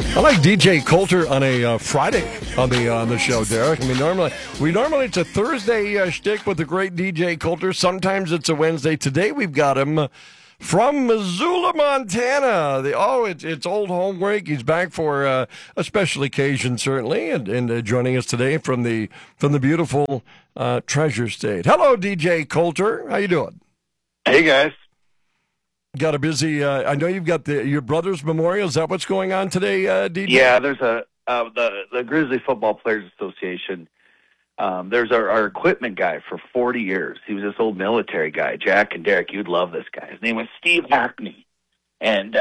I like DJ Coulter on a Friday on the show, Derek. I mean, normally it's a Thursday shtick with the great DJ Coulter. Sometimes it's a Wednesday. Today we've got him from Missoula, Montana. It's old home break. He's back for a special occasion, certainly, and joining us today from the beautiful Treasure State. Hello, DJ Coulter. How you doing? Hey, guys. Got a busy. I know you've got your brother's memorial. Is that what's going on today, DJ? Yeah, there's the Grizzly Football Players Association. There's our equipment guy for 40 years. He was this old military guy, Jack and Derek. You'd love this guy. His name was Steve Hackney, and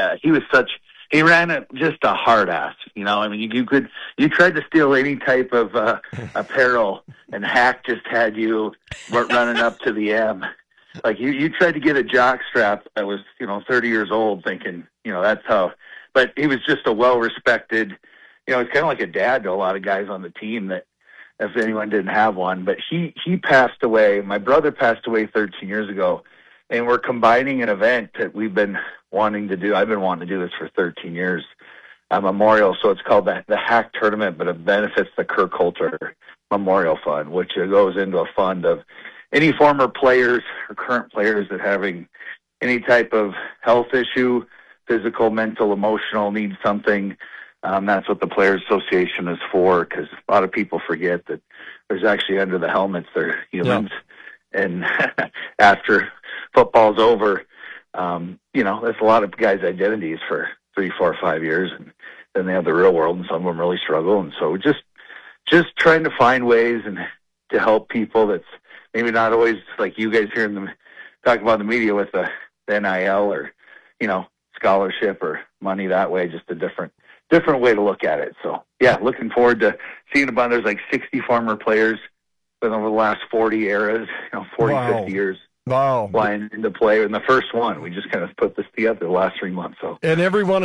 he ran just a hard ass. You know, I mean, you tried to steal any type of apparel, and Hack just had you running up to the M. Like you tried to get a jock strap that was, 30 years old, thinking, that's how. But he was just a well-respected, he's kind of like a dad to a lot of guys on the team that, if anyone didn't have one. But he passed away. My brother passed away 13 years ago, and we're combining an event that we've been wanting to do. I've been wanting to do this for 13 years, a memorial. So it's called the Hack Tournament, but it benefits the Kirk Coulter Memorial Fund, which goes into a fund of any former players or current players that having any type of health issue, physical, mental, emotional, need something. That's what the Players Association is for, because a lot of people forget that there's actually under the helmets, they're humans. Yeah. And after football's over, that's a lot of guys' identities for 3, 4, 5 years. And then they have the real world, and some of them really struggle. And so just trying to find ways and to help people that's maybe not always like you guys hearing them talk about the media with the NIL or, scholarship or money that way, just a different way to look at it. So, yeah, looking forward to seeing a bunch. There's like 60 former players over the last 40 eras, 40, wow. 50 years. Wow. Flying into play in the first one. We just kind of put this together the last 3 months. So, and everyone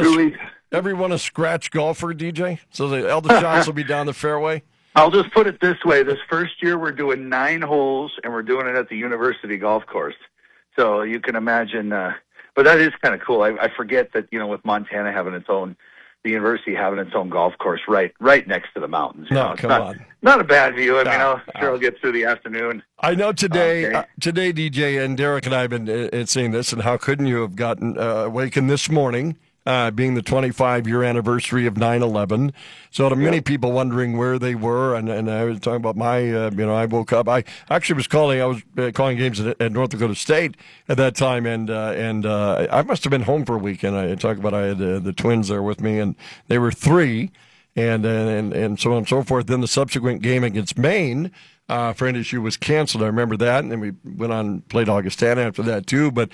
a scratch golfer, DJ? So all the shots will be down the fairway? I'll just put it this way. This first year we're doing 9 holes, and we're doing it at the University Golf Course. So you can imagine, but that is kind of cool. I forget that, with Montana having its own, the university having its own golf course right next to the mountains. Come on. Not a bad view. I'm sure I'll get through the afternoon. I know today, DJ, and Derek and I have been seeing this, and how couldn't you have gotten awakened this morning, being the 25-year anniversary of 9/11. So to many people wondering where they were, and I was talking about my, I woke up. I actually was calling games at North Dakota State at that time, and I must have been home for a weekend. I had the twins there with me, and they were 3, and so on and so forth. Then the subsequent game against Maine, for NSU was canceled. I remember that, and then we went on and played Augustana after that too. But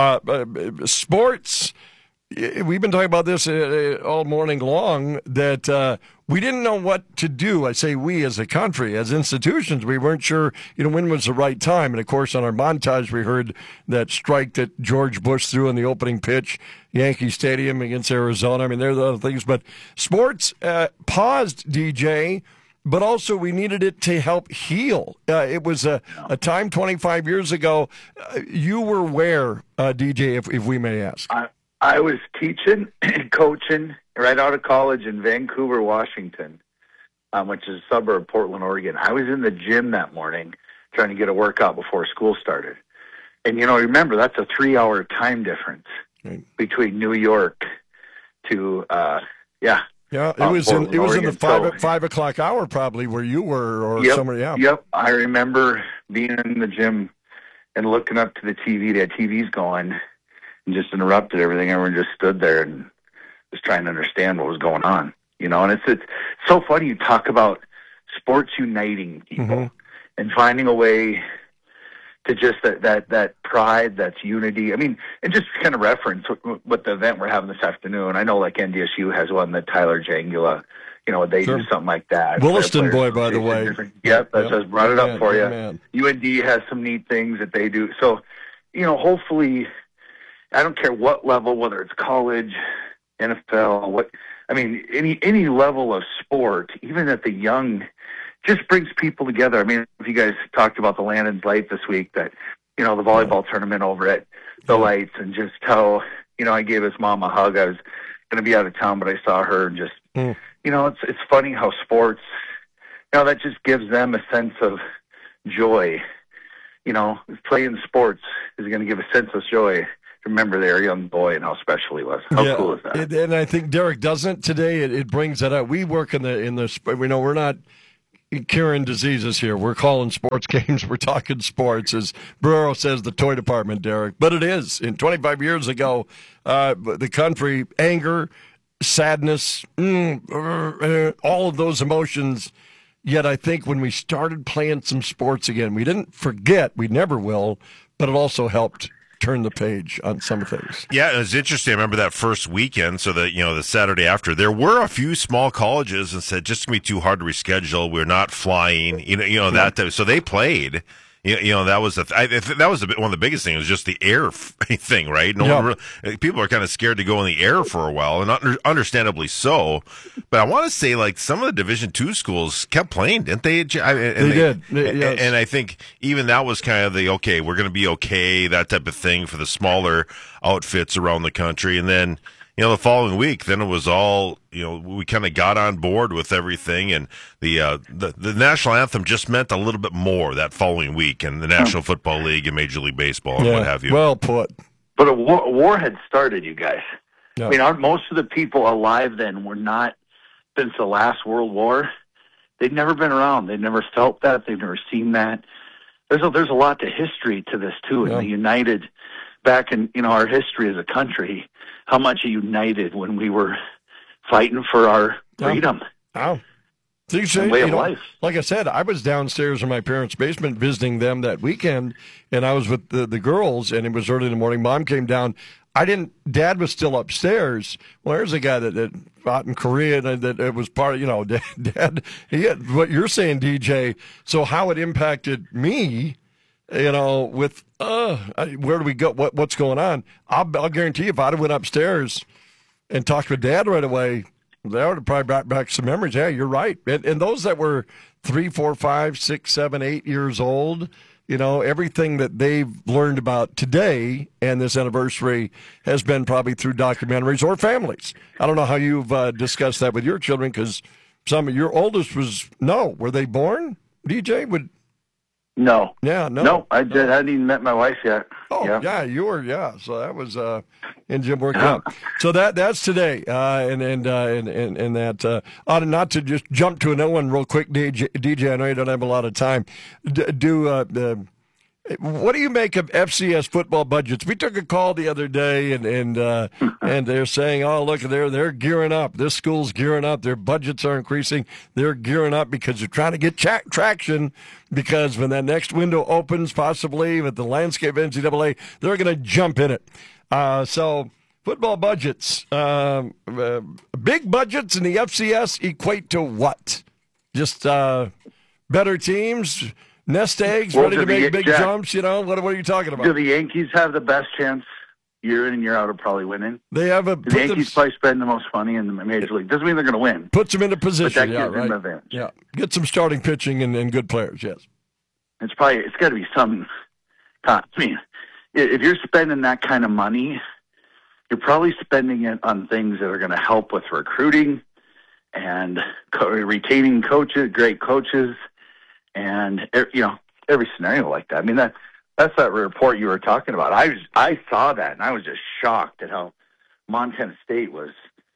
sports. We've been talking about this all morning long, that we didn't know what to do. I say we as a country, as institutions. We weren't sure, when was the right time. And, of course, on our montage, we heard that strike that George Bush threw in the opening pitch, Yankee Stadium against Arizona. I mean, there are the other things. But sports paused, DJ, but also we needed it to help heal. It was a time 25 years ago. You were where, DJ, if we may ask? I was teaching and coaching right out of college in Vancouver, Washington, which is a suburb of Portland, Oregon. I was in the gym that morning trying to get a workout before school started. And, remember, that's a 3-hour time difference between New York to, Yeah, it was in the 5 o'clock hour probably where you were or somewhere. Yeah. Yep. I remember being in the gym and looking up to the TV. They had TVs going. And just interrupted everything. Everyone just stood there and was trying to understand what was going on, And it's so funny you talk about sports uniting people and finding a way to just that pride, that's unity. I mean, and just kind of reference what the event we're having this afternoon. I know like NDSU has one that Tyler Jangula, they do something like that. Williston boy, by the way. Yep, I just brought it up for you. Man. UND has some neat things that they do. So, hopefully. I don't care what level, whether it's college, NFL, any level of sport, even at the young, just brings people together. I mean, if you guys talked about the Landon's Light this week, that, the volleyball tournament over at the Lights, and just how, I gave his mom a hug. I was going to be out of town, but I saw her and just Mm. It's funny how sports, that just gives them a sense of joy. Playing sports is going to give a sense of joy. Remember their young boy and how special he was. How cool is that? And I think Derek doesn't today. It brings that up. We work in the. We know we're not curing diseases here. We're calling sports games. We're talking sports, as Barrero says, the toy department, Derek. But it is. 25 years ago, the country, anger, sadness, all of those emotions. Yet I think when we started playing some sports again, we didn't forget. We never will. But it also helped turn the page on some things. Yeah, it was interesting. I remember that first weekend, so that, the Saturday after, there were a few small colleges that said, just going to be too hard to reschedule. We're not flying, that type. So they played. That was that was one of the biggest things, was just the air thing, right? People are kind of scared to go in the air for a while, and understandably so. But I want to say, like, some of the Division II schools kept playing, didn't they? They did. Yes. And I think even that was kind of the, okay, we're going to be okay, that type of thing for the smaller outfits around the country. And then, the following week, then it was all, we kind of got on board with everything, and the national anthem just meant a little bit more that following week, and the National Football League and Major League Baseball and what have you. Well put. But a war had started, you guys. Yeah. I mean, most of the people alive then were not, since the last World War, they'd never been around. They'd never felt that. They'd never seen that. There's a lot to history to this, too, and the United, back in, our history as a country, how much it united when we were fighting for our freedom. Wow. Way of life. Like I said, I was downstairs in my parents' basement visiting them that weekend, and I was with the girls, and it was early in the morning. Mom came down. Dad was still upstairs. Well, there's a guy that fought in Korea, and that it was part of, Dad, what you're saying, DJ, so how it impacted me, with where do we go? What's going on? I'll guarantee you, if I'd have went upstairs and talked with Dad right away, that would have probably brought back some memories. Yeah, you're right. And those that were 3, 4, 5, 6, 7, 8 years old, everything that they've learned about today and this anniversary has been probably through documentaries or families. I don't know how you've discussed that with your children, because some of your oldest were they born? DJ would. No. Yeah, no. No, I hadn't even met my wife yet. Oh, yeah, you were, yeah. So that was in Jim working out. So that's today, and that not to just jump to another one real quick, DJ. I know you don't have a lot of time. What do you make of FCS football budgets? We took a call the other day, and they're saying, "Oh, look, they're gearing up. This school's gearing up. Their budgets are increasing. They're gearing up because they're trying to get traction. Because when that next window opens, possibly with the landscape of NCAA, they're going to jump in it." So football budgets, big budgets in the FCS equate to what? Just better teams. Nest eggs, ready to make big jumps, What are you talking about? Do the Yankees have the best chance year in and year out of probably winning? They have the Yankees probably spend the most money in the Major League. Doesn't mean they're going to win. Puts them into position, but that gives them an advantage. Yeah, get some starting pitching and good players, yes. It's got to be some. I mean, if you're spending that kind of money, you're probably spending it on things that are going to help with recruiting and retaining coaches, great coaches. And, every scenario like that. I mean, that's that report you were talking about. I saw that, and I was just shocked at how Montana State was,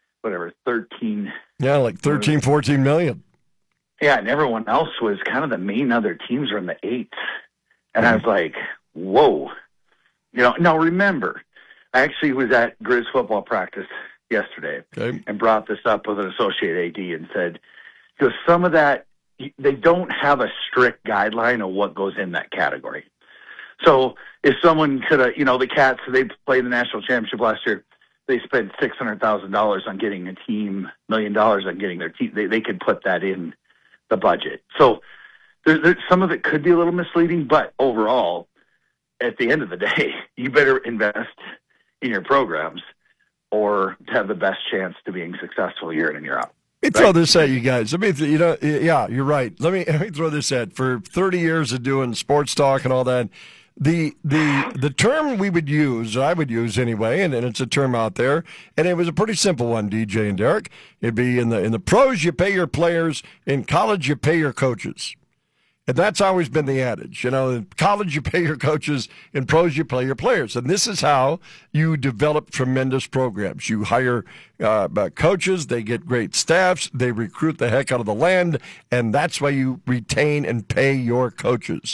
13. Yeah, like 13, 14 million. Yeah, and everyone else was kind of the main other teams were in the 8s. And I was like, whoa. Now remember, I actually was at Grizz football practice yesterday and brought this up with an associate AD and said, some of that, they don't have a strict guideline of what goes in that category. So if someone could have, the Cats, they played the national championship last year, they spent $600,000 on getting a team, $1 million on getting their team. They could put that in the budget. So there's some of it could be a little misleading, but overall, at the end of the day, you better invest in your programs or have the best chance to being successful year in and year out. Let me throw this at you guys. Yeah, you're right. Let me throw this at. For 30 years of doing sports talk and all that, the term we would use, I would use anyway, and it's a term out there, and it was a pretty simple one, DJ and Derek. It'd be in the pros you pay your players, in college you pay your coaches. And that's always been the adage. In college you pay your coaches, in pros you pay your players. And this is how you develop tremendous programs. You hire coaches, they get great staffs, they recruit the heck out of the land, and that's why you retain and pay your coaches.